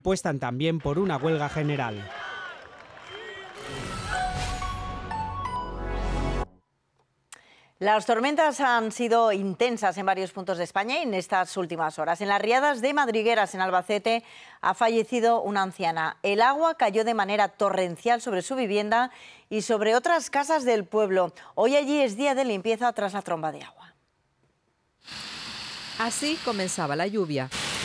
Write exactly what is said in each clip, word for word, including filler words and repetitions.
apuestan también por una huelga general. Las tormentas han sido intensas en varios puntos de España en estas últimas horas. En las riadas de Madrigueras, en Albacete, ha fallecido una anciana. El agua cayó de manera torrencial sobre su vivienda y sobre otras casas del pueblo. Hoy allí es día de limpieza tras la tromba de agua. Así comenzaba la lluvia.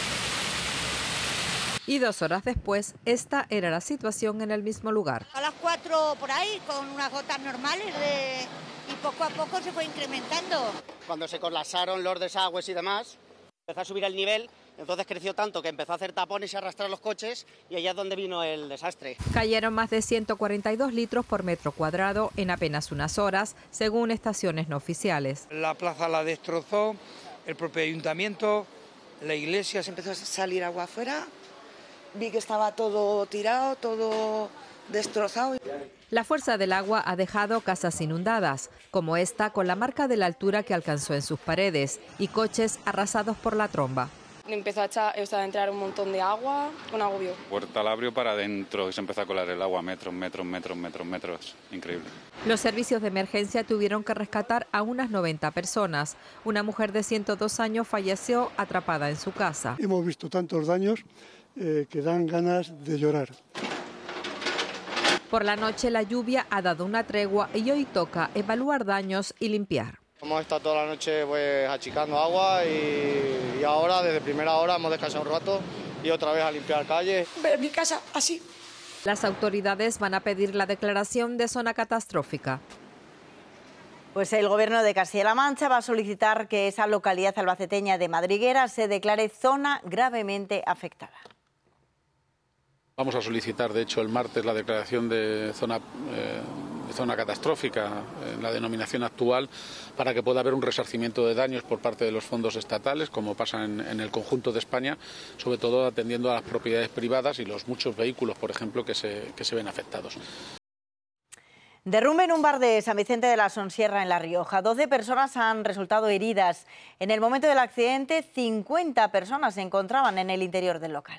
Y dos horas después, esta era la situación en el mismo lugar. A las cuatro por ahí, con unas gotas normales de... y poco a poco se fue incrementando. Cuando se colapsaron los desagües y demás, empezó a subir el nivel, entonces creció tanto que empezó a hacer tapones y arrastrar los coches y allá es donde vino el desastre. Cayeron más de ciento cuarenta y dos litros por metro cuadrado en apenas unas horas, según estaciones no oficiales. La plaza la destrozó, el propio ayuntamiento, la iglesia. Se empezó a salir agua afuera, vi que estaba todo tirado, todo destrozado. La fuerza del agua ha dejado casas inundadas, como esta con la marca de la altura que alcanzó en sus paredes, y coches arrasados por la tromba. Empezó a, echar, o sea, a entrar un montón de agua, un agobio. Puerta al abrio para adentro y se empezó a colar el agua, metros, metros, metros, metros, metros. Increíble. Los servicios de emergencia tuvieron que rescatar a unas noventa personas. Una mujer de ciento dos años falleció atrapada en su casa. Hemos visto tantos daños eh, que dan ganas de llorar. Por la noche la lluvia ha dado una tregua y hoy toca evaluar daños y limpiar. Hemos estado toda la noche pues achicando agua y, y ahora desde primera hora hemos descansado un rato y otra vez a limpiar calles. Ver mi casa así. Las autoridades van a pedir la declaración de zona catastrófica. Pues el Gobierno de Castilla-La Mancha va a solicitar que esa localidad albaceteña de Madrigueras se declare zona gravemente afectada. Vamos a solicitar, de hecho, el martes la declaración de zona, eh, de zona catastrófica en la denominación actual para que pueda haber un resarcimiento de daños por parte de los fondos estatales, como pasa en, en el conjunto de España, sobre todo atendiendo a las propiedades privadas y los muchos vehículos, por ejemplo, que se, que se ven afectados. Derrumbe en un bar de San Vicente de la Sonsierra, en La Rioja. doce personas han resultado heridas. En el momento del accidente, cincuenta personas se encontraban en el interior del local.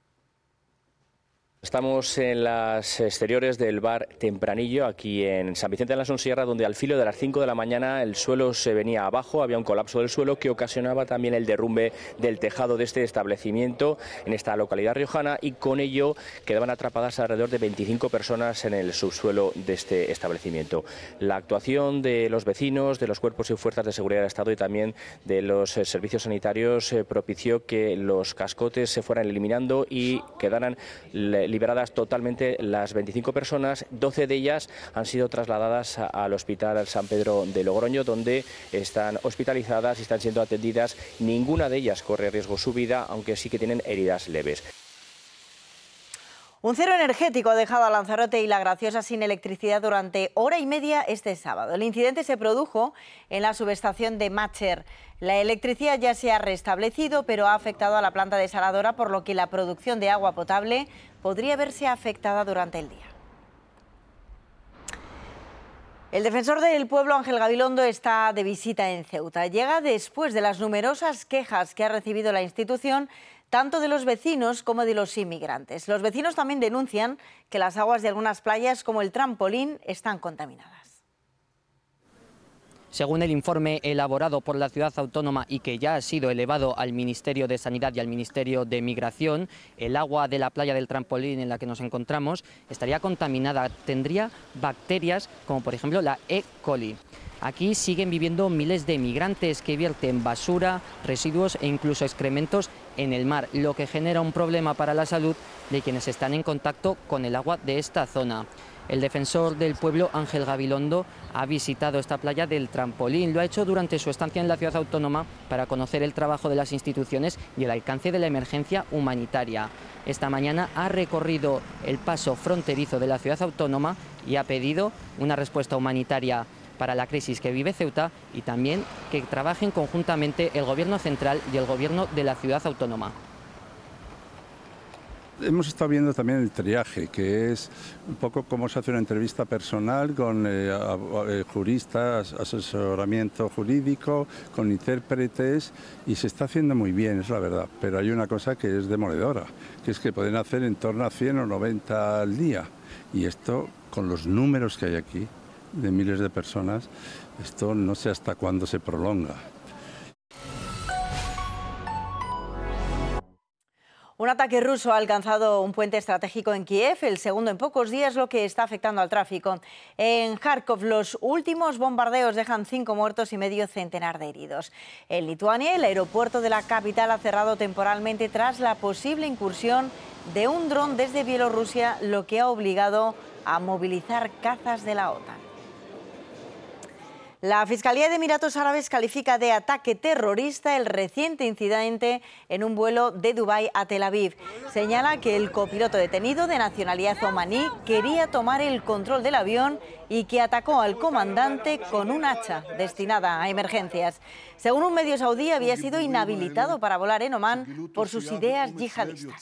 Estamos en las exteriores del bar Tempranillo, aquí en San Vicente de la Sonsierra, donde al filo de las cinco de la mañana el suelo se venía abajo, había un colapso del suelo que ocasionaba también el derrumbe del tejado de este establecimiento en esta localidad riojana, y con ello quedaban atrapadas alrededor de veinticinco personas en el subsuelo de este establecimiento. La actuación de los vecinos, de los cuerpos y fuerzas de seguridad del Estado y también de los servicios sanitarios eh, propició que los cascotes se fueran eliminando y quedaran liberadas totalmente las veinticinco personas. doce de ellas han sido trasladadas al Hospital San Pedro de Logroño, donde están hospitalizadas y están siendo atendidas. Ninguna de ellas corre riesgo su vida, aunque sí que tienen heridas leves. Un cero energético ha dejado a Lanzarote y La Graciosa sin electricidad durante hora y media este sábado. El incidente se produjo en la subestación de Mácher. La electricidad ya se ha restablecido, pero ha afectado a la planta desaladora, por lo que la producción de agua potable podría verse afectada durante el día. El defensor del pueblo, Ángel Gabilondo, está de visita en Ceuta. Llega después de las numerosas quejas que ha recibido la institución, tanto de los vecinos como de los inmigrantes. Los vecinos también denuncian que las aguas de algunas playas, como el Trampolín, están contaminadas. Según el informe elaborado por la ciudad autónoma y que ya ha sido elevado al Ministerio de Sanidad y al Ministerio de Migración, el agua de la playa del Trampolín en la que nos encontramos estaría contaminada, tendría bacterias como por ejemplo la E. coli. Aquí siguen viviendo miles de migrantes que vierten basura, residuos e incluso excrementos en el mar, lo que genera un problema para la salud de quienes están en contacto con el agua de esta zona. El defensor del pueblo, Ángel Gabilondo, ha visitado esta playa del Trampolín. Lo ha hecho durante su estancia en la ciudad autónoma para conocer el trabajo de las instituciones y el alcance de la emergencia humanitaria. Esta mañana ha recorrido el paso fronterizo de la ciudad autónoma y ha pedido una respuesta humanitaria para la crisis que vive Ceuta y también que trabajen conjuntamente el Gobierno central y el Gobierno de la ciudad autónoma. Hemos estado viendo también el triaje, que es un poco cómo se hace una entrevista personal con eh, a, a, juristas, asesoramiento jurídico, con intérpretes, y se está haciendo muy bien, es la verdad. Pero hay una cosa que es demoledora, que es que pueden hacer en torno a cien o noventa al día. Y esto, con los números que hay aquí, de miles de personas, esto no sé hasta cuándo se prolonga. Un ataque ruso ha alcanzado un puente estratégico en Kiev, el segundo en pocos días, lo que está afectando al tráfico. En Kharkov, los últimos bombardeos dejan cinco muertos y medio centenar de heridos. En Lituania, el aeropuerto de la capital ha cerrado temporalmente tras la posible incursión de un dron desde Bielorrusia, lo que ha obligado a movilizar cazas de la OTAN. La Fiscalía de Emiratos Árabes califica de ataque terrorista el reciente incidente en un vuelo de Dubái a Tel Aviv. Señala que el copiloto detenido, de nacionalidad omaní, quería tomar el control del avión y que atacó al comandante con un hacha destinada a emergencias. Según un medio saudí, había sido inhabilitado para volar en Omán por sus ideas yihadistas.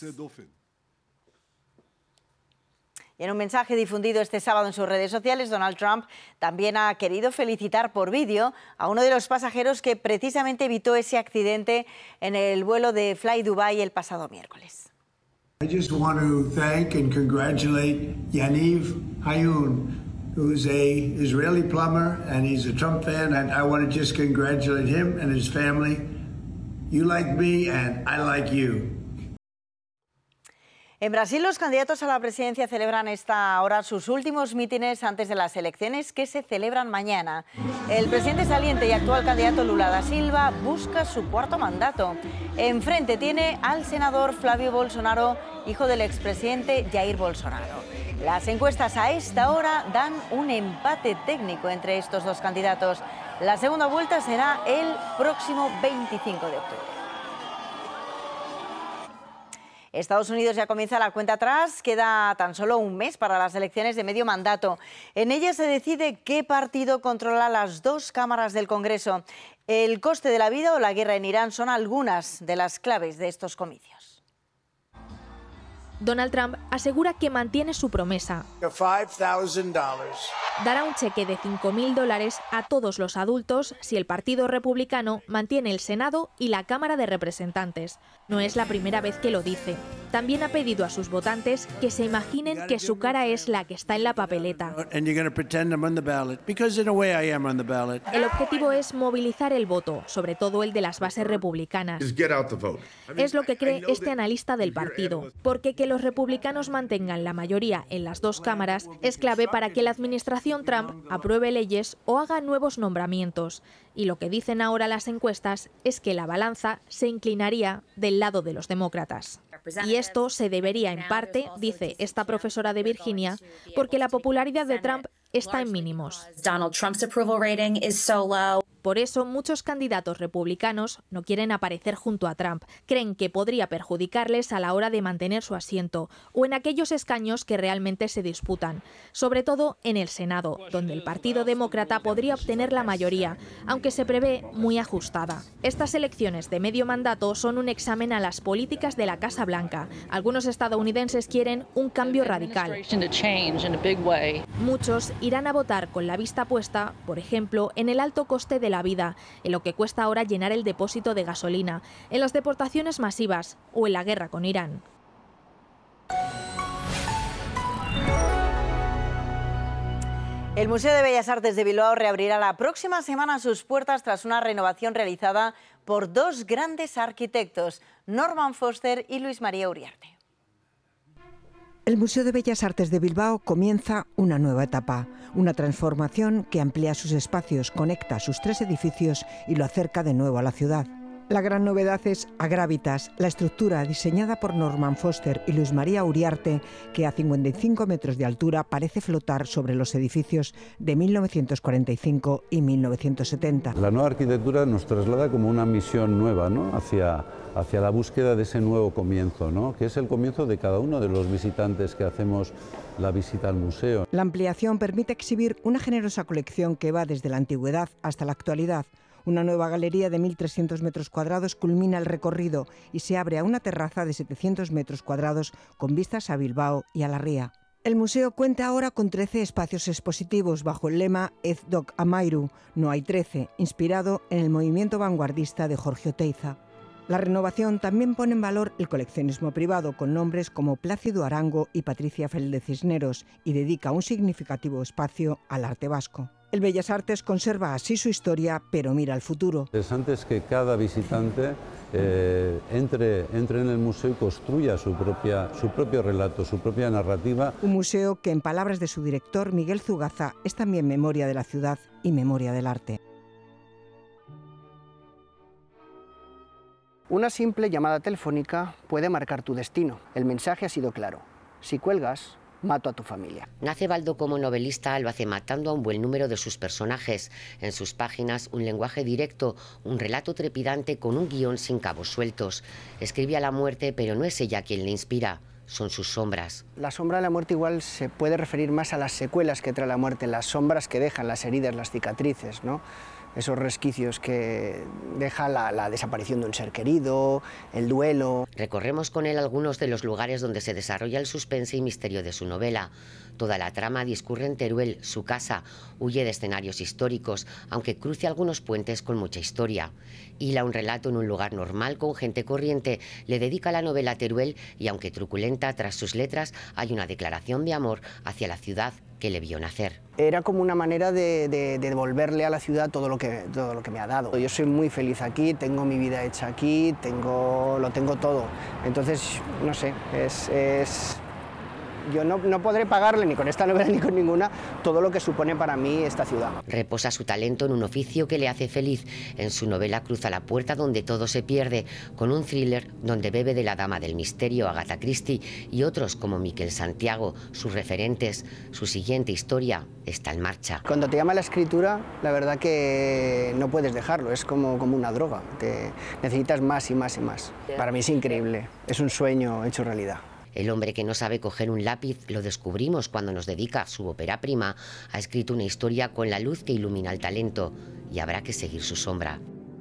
Y en un mensaje difundido este sábado en sus redes sociales, Donald Trump también ha querido felicitar por vídeo a uno de los pasajeros que precisamente evitó ese accidente en el vuelo de Fly Dubai el pasado miércoles. I just want to thank and congratulate Yaniv Hayun, who's a Israeli plumber and he's a Trump fan, and I want to just congratulate him and his family. You like me and I like you. En Brasil, los candidatos a la presidencia celebran esta hora sus últimos mítines antes de las elecciones que se celebran mañana. El presidente saliente y actual candidato Lula da Silva busca su cuarto mandato. Enfrente tiene al senador Flávio Bolsonaro, hijo del expresidente Jair Bolsonaro. Las encuestas a esta hora dan un empate técnico entre estos dos candidatos. La segunda vuelta será el próximo veinticinco de octubre. Estados Unidos ya comienza la cuenta atrás, queda tan solo un mes para las elecciones de medio mandato. En ella se decide qué partido controla las dos cámaras del Congreso. El coste de la vida o la guerra en Irán son algunas de las claves de estos comicios. Donald Trump asegura que mantiene su promesa. Dará un cheque de cinco mil dólares a todos los adultos si el Partido Republicano mantiene el Senado y la Cámara de Representantes. No es la primera vez que lo dice. También ha pedido a sus votantes que se imaginen que su cara es la que está en la papeleta. El objetivo es movilizar el voto, sobre todo el de las bases republicanas. Es lo que cree este analista del partido, porque que los republicanos mantengan la mayoría en las dos cámaras es clave para que la administración Trump apruebe leyes o haga nuevos nombramientos. Y lo que dicen ahora las encuestas es que la balanza se inclinaría del lado de los demócratas. Y esto se debería en parte, dice esta profesora de Virginia, porque la popularidad de Trump está en mínimos. Por eso muchos candidatos republicanos no quieren aparecer junto a Trump. Creen que podría perjudicarles a la hora de mantener su asiento o en aquellos escaños que realmente se disputan, sobre todo en el Senado, donde el Partido Demócrata podría obtener la mayoría, aunque se prevé muy ajustada. Estas elecciones de medio mandato son un examen a las políticas de la Casa Blanca. Algunos estadounidenses quieren un cambio radical. Muchos irán a votar con la vista puesta, por ejemplo, en el alto coste de la vida, en lo que cuesta ahora llenar el depósito de gasolina, en las deportaciones masivas o en la guerra con Irán. El Museo de Bellas Artes de Bilbao reabrirá la próxima semana sus puertas tras una renovación realizada por dos grandes arquitectos, Norman Foster y Luis María Uriarte. El Museo de Bellas Artes de Bilbao comienza una nueva etapa, una transformación que amplía sus espacios, conecta sus tres edificios y lo acerca de nuevo a la ciudad. La gran novedad es Agrávitas, la estructura diseñada por Norman Foster y Luis María Uriarte, que a cincuenta y cinco metros de altura parece flotar sobre los edificios de mil novecientos cuarenta y cinco y mil novecientos setenta. La nueva arquitectura nos traslada como una misión nueva, ¿no?, hacia, hacia la búsqueda de ese nuevo comienzo, ¿no?, que es el comienzo de cada uno de los visitantes que hacemos la visita al museo. La ampliación permite exhibir una generosa colección que va desde la antigüedad hasta la actualidad. Una nueva galería de mil trescientos metros cuadrados culmina el recorrido y se abre a una terraza de setecientos metros cuadrados con vistas a Bilbao y a la ría. El museo cuenta ahora con trece espacios expositivos bajo el lema Ez dok amairu, no hay trece, inspirado en el movimiento vanguardista de Jorge Oteiza. La renovación también pone en valor el coleccionismo privado con nombres como Plácido Arango y Patricia Felde Cisneros y dedica un significativo espacio al arte vasco. El Bellas Artes conserva así su historia, pero mira al futuro. Lo interesante es que cada visitante eh, entre, entre en el museo y construya su, propia, su propio relato, su propia narrativa. Un museo que, en palabras de su director, Miguel Zugaza, es también memoria de la ciudad y memoria del arte. Una simple llamada telefónica puede marcar tu destino. El mensaje ha sido claro. Si cuelgas, mato a tu familia. Nace Baldo como novelista, lo hace matando a un buen número de sus personajes. En sus páginas, un lenguaje directo, un relato trepidante con un guión sin cabos sueltos. Escribe a la muerte, pero no es ella quien le inspira, son sus sombras. La sombra de la muerte igual se puede referir más a las secuelas que trae la muerte, las sombras que dejan, las heridas, las cicatrices, ¿no? Esos resquicios que deja la, la desaparición de un ser querido, el duelo. Recorremos con él algunos de los lugares donde se desarrolla el suspense y misterio de su novela. Toda la trama discurre en Teruel, su casa, huye de escenarios históricos, aunque cruce algunos puentes con mucha historia. Hila un relato en un lugar normal con gente corriente, le dedica la novela a Teruel y aunque truculenta, tras sus letras hay una declaración de amor hacia la ciudad que le vio nacer. Era como una manera de, de, de devolverle a la ciudad todo lo, que, todo lo que me ha dado. Yo soy muy feliz aquí, tengo mi vida hecha aquí, tengo, lo tengo todo. Entonces, no sé, es... es... Yo no, no podré pagarle ni con esta novela ni con ninguna todo lo que supone para mí esta ciudad. Reposa su talento en un oficio que le hace feliz. En su novela cruza la puerta donde todo se pierde, con un thriller donde bebe de la dama del misterio, Agatha Christie, y otros como Miquel Santiago, sus referentes. Su siguiente historia está en marcha. Cuando te llama la escritura, la verdad que no puedes dejarlo, es como, como una droga. Te necesitas más y más y más. Para mí es increíble, es un sueño hecho realidad. El hombre que no sabe coger un lápiz lo descubrimos cuando nos dedica su ópera prima. Ha escrito una historia con la luz que ilumina el talento y habrá que seguir su sombra.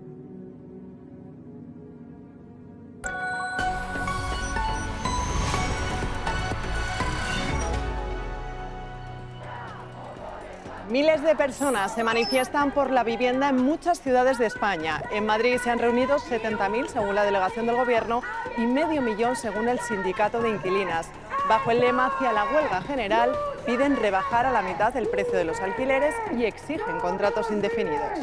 Miles de personas se manifiestan por la vivienda en muchas ciudades de España. En Madrid se han reunido setenta mil según la delegación del Gobierno y medio millón según el sindicato de inquilinas. Bajo el lema hacia la huelga general, piden rebajar a la mitad el precio de los alquileres y exigen contratos indefinidos.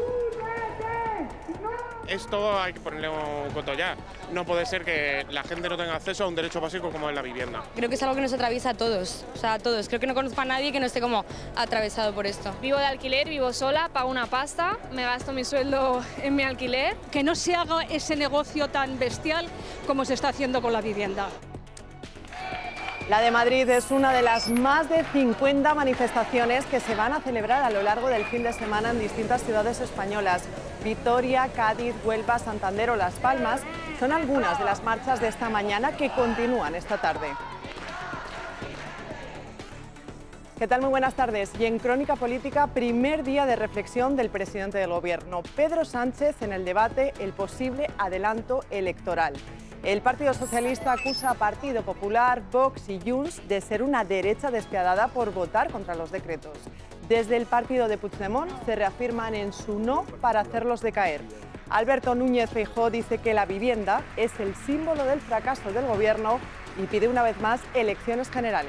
Esto hay que ponerle un coto ya. No puede ser que la gente no tenga acceso a un derecho básico como es la vivienda. Creo que es algo que nos atraviesa a todos, o sea, a todos. Creo que no conozco a nadie que no esté como atravesado por esto. Vivo de alquiler, vivo sola, pago una pasta, me gasto mi sueldo en mi alquiler. Que no se haga ese negocio tan bestial como se está haciendo con la vivienda. La de Madrid es una de las más de cincuenta manifestaciones que se van a celebrar a lo largo del fin de semana en distintas ciudades españolas. Vitoria, Cádiz, Huelva, Santander o Las Palmas son algunas de las marchas de esta mañana que continúan esta tarde. ¿Qué tal? Muy buenas tardes. Y en Crónica Política, primer día de reflexión del presidente del Gobierno, Pedro Sánchez, en el debate el posible adelanto electoral. El Partido Socialista acusa a Partido Popular, Vox y Junts de ser una derecha despiadada por votar contra los decretos. Desde el partido de Puigdemont se reafirman en su no para hacerlos decaer. Alberto Núñez Feijóo dice que la vivienda es el símbolo del fracaso del Gobierno y pide una vez más elecciones generales.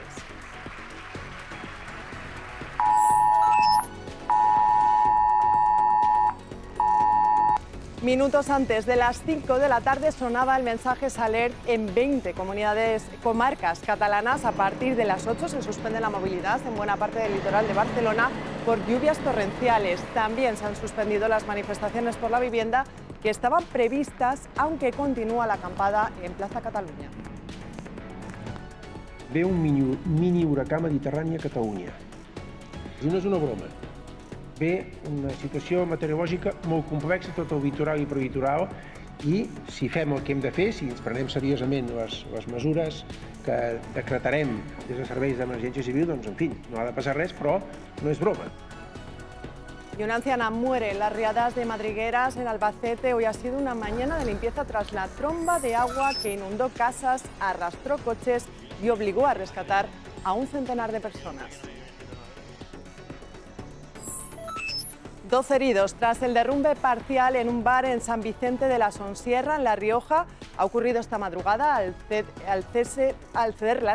Minutos antes de las cinco de la tarde sonaba el mensaje Saler en veinte comunidades, comarcas catalanas. A partir de las ocho se suspende la movilidad en buena parte del litoral de Barcelona por lluvias torrenciales. También se han suspendido las manifestaciones por la vivienda que estaban previstas, aunque continúa la acampada en Plaza Catalunya. Ve un mini, mini huracà mediterrani a Catalunya. No és una broma. Ve una situació meteorològica molt complexa, tot el litoral i prelitoral, i si fem el que hem de fer, si ens prenem seriosament les, les mesures que decretarem des de serveis d'emergència civil, doncs en fi, no ha de passar res, però no és broma. Y una anciana muere en las riadas de Madrigueras, en Albacete. Hoy ha sido una mañana de limpieza tras la tromba de agua que inundó casas, arrastró coches y obligó a rescatar a un centenar de personas. doce heridos tras el derrumbe parcial en un bar en San Vicente de la Sonsierra, en La Rioja. Ha ocurrido esta madrugada al, al, cese, al ceder la